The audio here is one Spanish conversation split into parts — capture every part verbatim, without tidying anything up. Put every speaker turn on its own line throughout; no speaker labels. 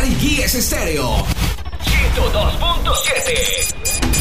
Yari Estéreo ciento dos punto siete.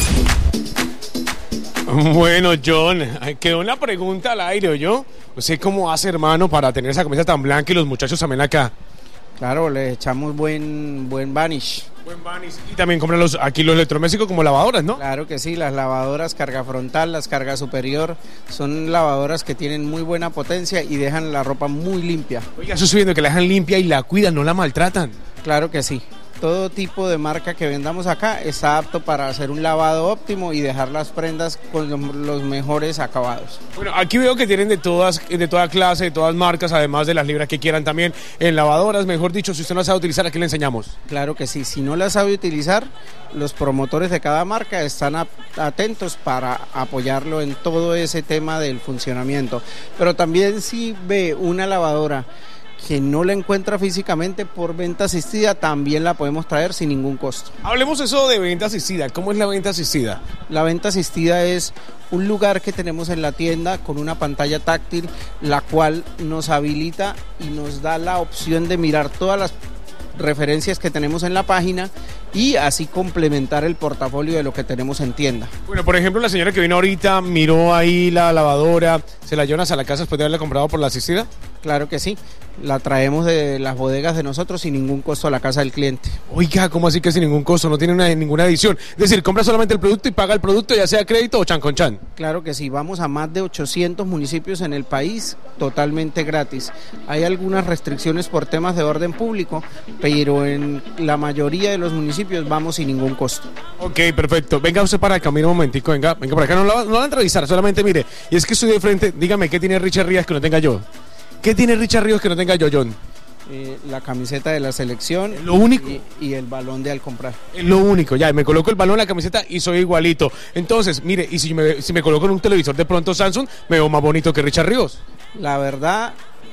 Bueno, John, quedó una pregunta al aire, ¿yo? ¿Usted cómo hace, hermano, para tener esa camisa tan blanca y los muchachos también acá?
Claro, le echamos buen buen vanish.
Buen vanish. Y también compran los, aquí los electrodomésticos como lavadoras, ¿no?
Claro que sí, las lavadoras carga frontal, las carga superior, son lavadoras que tienen muy buena potencia y dejan la ropa muy limpia.
Oiga, eso estoy viendo que la dejan limpia y la cuidan, no la maltratan.
Claro que sí. Todo tipo de marca que vendamos acá está apto para hacer un lavado óptimo y dejar las prendas con los mejores acabados.
Bueno, aquí veo que tienen de todas, de toda clase, de todas marcas, además de las libras que quieran también en lavadoras. Mejor dicho, si usted no las sabe utilizar, aquí le enseñamos.
Claro que sí, si no las sabe utilizar, los promotores de cada marca están atentos para apoyarlo en todo ese tema del funcionamiento. Pero también si ve una lavadora que no la encuentra físicamente por venta asistida, también la podemos traer sin ningún costo.
Hablemos eso de venta asistida. ¿Cómo es la venta asistida?
La venta asistida es un lugar que tenemos en la tienda con una pantalla táctil, la cual nos habilita y nos da la opción de mirar todas las referencias que tenemos en la página y así complementar el portafolio de lo que tenemos en tienda.
Bueno, por ejemplo, la señora que vino ahorita miró ahí la lavadora, ¿se la llevan a la casa después de haberla comprado por la asistida?
Claro que sí, la traemos de las bodegas de nosotros sin ningún costo a la casa del cliente.
Oiga, ¿cómo así que sin ningún costo? No tiene una, ninguna adición. Es decir, compra solamente el producto y paga el producto, ya sea crédito o chan con chan.
Claro que sí, vamos a más de ochocientos municipios en el país, totalmente gratis. Hay algunas restricciones por temas de orden público, pero en la mayoría de los municipios vamos sin ningún costo.
Ok, perfecto. Venga usted para acá, mire un momentico, venga, venga para acá, no la, no la van a entrevistar, solamente mire. Y es que estoy de frente, dígame, ¿qué tiene Richard Ríos que no tenga yo? ¿Qué tiene Richard Ríos que no tenga yo, John?
Eh, la camiseta de la selección.
Lo único.
Y, y el balón de al comprar.
Lo único, ya, me coloco el balón, la camiseta y soy igualito. Entonces, mire, y si me, si me coloco en un televisor de pronto Samsung, me veo más bonito que Richard Ríos.
La verdad,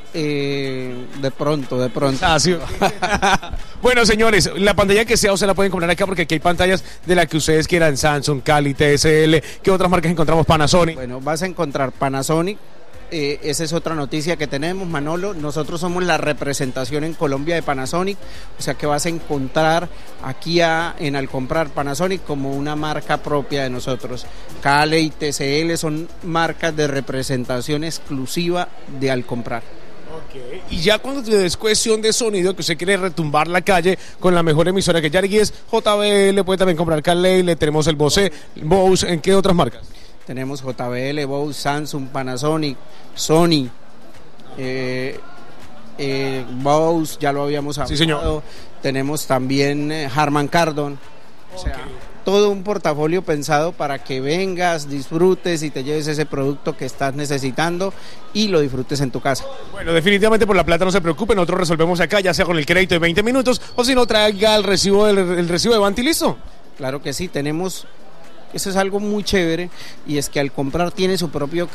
eh, de pronto, de pronto.
Ah, sí. Bueno, señores, la pantalla que sea, o se la pueden comprar acá porque aquí hay pantallas de las que ustedes quieran, Samsung, Cali, T S L. ¿Qué otras marcas encontramos? Panasonic.
Bueno, vas a encontrar Panasonic. Eh, esa es otra noticia que tenemos, Manolo. Nosotros somos la representación en Colombia de Panasonic, o sea que vas a encontrar aquí a, en Al Comprar Panasonic como una marca propia de nosotros. Cale y T C L son marcas de representación exclusiva de Al Comprar.
Okay. Y ya cuando es cuestión de sonido, que usted quiere retumbar la calle con la mejor emisora que Yari es J B L, puede también comprar Cale, le tenemos el Bose, Bose, ¿en qué otras marcas?
Tenemos J B L, Bose, Samsung, Panasonic, Sony, eh, eh, Bose, ya lo habíamos hablado.
Sí, señor.
Tenemos también eh, Harman Kardon. O sea, okay. Todo un portafolio pensado para que vengas, disfrutes y te lleves ese producto que estás necesitando y lo disfrutes en tu casa.
Bueno, definitivamente por la plata no se preocupen, nosotros resolvemos acá, ya sea con el crédito de veinte minutos o si no, traiga el recibo, el, el recibo de Banti, listo.
Claro que sí, tenemos... Eso es algo muy chévere y es que Al Comprar tiene su propio